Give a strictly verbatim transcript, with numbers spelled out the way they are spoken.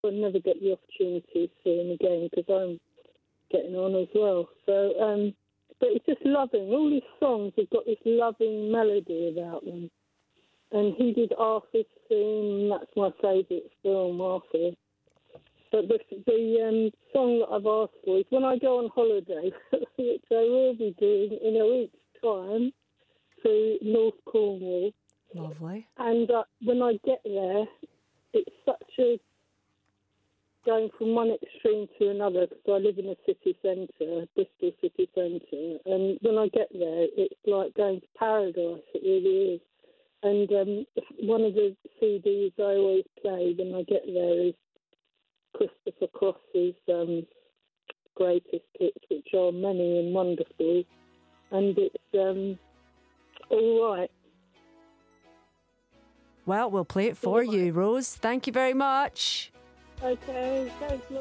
I'll never get the opportunity to see him again because I'm getting on as well. So, um, but it's just loving. All his songs have got this loving melody about them. And he did Arthur's theme, and that's my favourite film, Arthur. But the, the um, song that I've asked for is when I go on holiday, which I will be doing in a week's time, to North Cornwall. Lovely. And uh, when I get there, it's such a going from one extreme to another because I live in a city centre, Bristol city centre, and when I get there, it's like going to paradise. It really is. And um, one of the C Ds I always play when I get there is Christopher Cross's um, greatest hits, which are many and wonderful, and it's um, all right. Well, we'll play it for you, Rose. Thank you very much. Okay, thanks, Laura.